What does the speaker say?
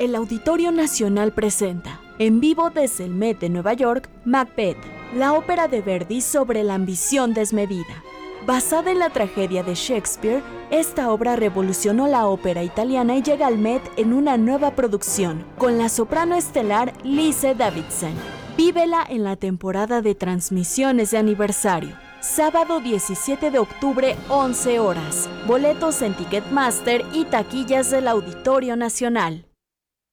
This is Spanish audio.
El Auditorio Nacional presenta, en vivo desde el Met de Nueva York, Macbeth, la ópera de Verdi sobre la ambición desmedida. Basada en la tragedia de Shakespeare, esta obra revolucionó la ópera italiana y llega al Met en una nueva producción, con la soprano estelar Lise Davidsen. Vívela en la temporada de transmisiones de aniversario. Sábado 17 de octubre, 11 horas. Boletos en Ticketmaster y taquillas del Auditorio Nacional.